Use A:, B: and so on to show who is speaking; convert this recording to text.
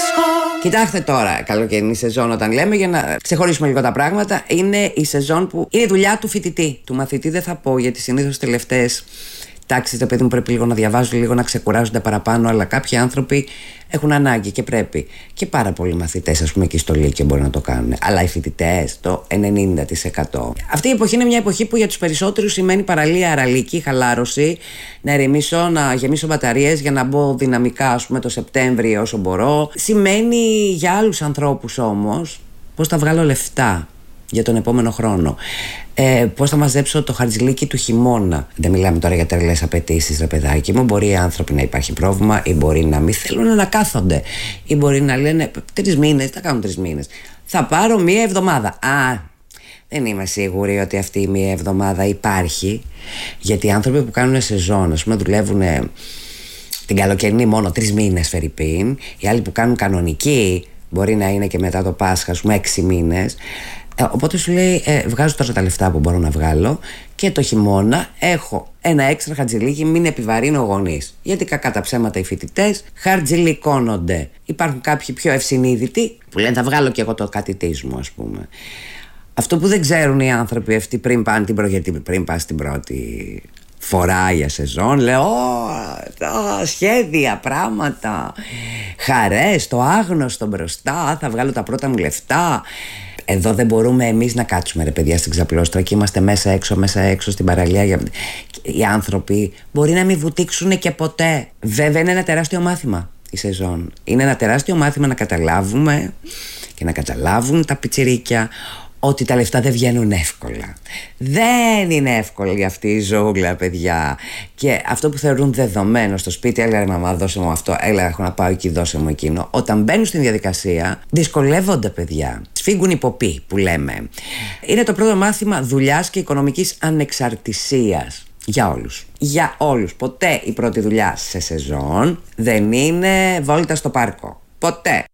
A: Κοιτάξτε τώρα, καλοκαιρινή σεζόν όταν λέμε, για να ξεχωρίσουμε λίγο τα πράγματα, είναι η σεζόν που είναι η δουλειά του φοιτητή. Του μαθητή δεν θα πω, γιατί συνήθως τελευταίες τάξεις, το παιδί μου πρέπει λίγο να διαβάζουν, λίγο να ξεκουράζονται παραπάνω, αλλά κάποιοι άνθρωποι έχουν ανάγκη και πρέπει. Και πάρα πολλοί μαθητές, ας πούμε, και στο Λύκειο μπορεί να το κάνουν. Αλλά οι φοιτητές, το 90%. Αυτή η εποχή είναι μια εποχή που για τους περισσότερους σημαίνει παραλία, αραλική, χαλάρωση. Να ερεμήσω, να γεμίσω μπαταρίες για να μπω δυναμικά, ας πούμε, το Σεπτέμβριο όσο μπορώ. Σημαίνει για άλλους ανθρώπους όμως πώς θα βγάλω λεφτά για τον επόμενο χρόνο. Πώς θα μαζέψω το χαρτζηλίκι του χειμώνα. Δεν μιλάμε τώρα για τρελές απαιτήσεις, ρε παιδάκι μου. Μπορεί οι άνθρωποι να υπάρχει πρόβλημα, ή μπορεί να μην θέλουν να κάθονται, ή μπορεί να λένε 3 μήνες, θα κάνουν 3 μήνες. Θα πάρω 1 εβδομάδα. Δεν είμαι σίγουρη ότι αυτή η 1 εβδομάδα υπάρχει, γιατί οι άνθρωποι που κάνουν σεζόν, ας πούμε, δουλεύουν την καλοκαιρινή μόνο 3 μήνες φερρυπίν. Οι άλλοι που κάνουν κανονική μπορεί να είναι και μετά το Πάσχα, ας πούμε, 6 μήνες. Οπότε σου λέει, βγάζω τώρα τα λεφτά που μπορώ να βγάλω και το χειμώνα έχω ένα έξτρα χαρτζηλίκι, μην επιβαρύνω γονείς. Γιατί κακά τα ψέματα οι φοιτητές χαρτζηλικώνονται. Υπάρχουν κάποιοι πιο ευσυνείδητοι που λένε θα βγάλω και εγώ το κάτι της μου, ας πούμε. Αυτό που δεν ξέρουν οι άνθρωποι αυτοί πριν πάνε πριν πας την πρώτη φορά για σεζόν, λέω σχέδια, πράγματα, χαρές, το άγνωστο μπροστά, θα βγάλω τα πρώτα μου λεφτά. Εδώ δεν μπορούμε εμείς να κάτσουμε, ρε παιδιά, στην ξαπλώστρα και είμαστε μέσα έξω στην παραλία. Οι άνθρωποι μπορεί να μην βουτήξουν και ποτέ. Βέβαια είναι ένα τεράστιο μάθημα η σεζόν. Είναι ένα τεράστιο μάθημα να καταλάβουμε και να καταλάβουν τα πιτσιρίκια ότι τα λεφτά δεν βγαίνουν εύκολα. Δεν είναι εύκολη αυτή η ζούγκλα, παιδιά. Και αυτό που θεωρούν δεδομένο στο σπίτι, έλα ρε μαμά, δώσε μου αυτό, έλα έχω να πάω εκεί, δώσε μου εκείνο. Όταν μπαίνουν στην διαδικασία, δυσκολεύονται, παιδιά. Σφίγγουν υποπί, που λέμε. Είναι το πρώτο μάθημα δουλειάς και οικονομικής ανεξαρτησίας. Για όλους. Για όλους. Ποτέ η πρώτη δουλειά σε σεζόν δεν είναι βόλτα στο πάρκο. Ποτέ.